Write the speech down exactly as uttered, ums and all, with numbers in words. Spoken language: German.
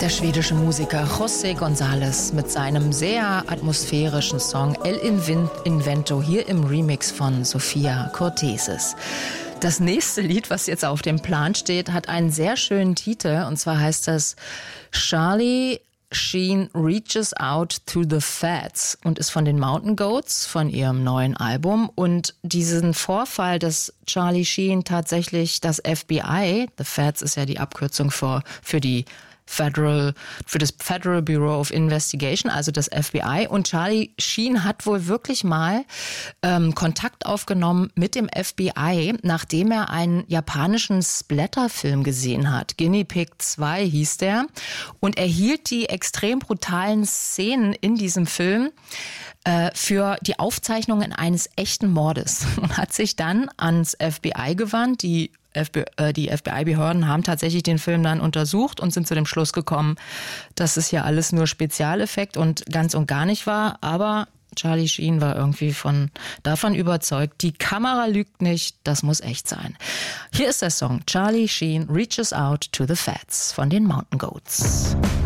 Der schwedische Musiker José González mit seinem sehr atmosphärischen Song El Invento hier im Remix von Sophia Cortesis. Das nächste Lied, was jetzt auf dem Plan steht, hat einen sehr schönen Titel, und zwar heißt das Charlie Sheen Reaches Out to the Fats und ist von den Mountain Goats, von ihrem neuen Album. Und diesen Vorfall, dass Charlie Sheen tatsächlich das F B I, The Fats ist ja die Abkürzung für, für die Federal, für das Federal Bureau of Investigation, also das F B I. Und Charlie Sheen hat wohl wirklich mal ähm, Kontakt aufgenommen mit dem F B I, nachdem er einen japanischen Splatter-Film gesehen hat. Guinea Pig zwei hieß der. Und er hielt die extrem brutalen Szenen in diesem Film äh, für die Aufzeichnungen eines echten Mordes. Und hat sich dann ans F B I gewandt, die F B I, äh, die F B I-Behörden haben tatsächlich den Film dann untersucht und sind zu dem Schluss gekommen, dass es ja alles nur Spezialeffekt und ganz und gar nicht war. Aber Charlie Sheen war irgendwie von, davon überzeugt, die Kamera lügt nicht, das muss echt sein. Hier ist der Song Charlie Sheen Reaches Out to the Fats von den Mountain Goats.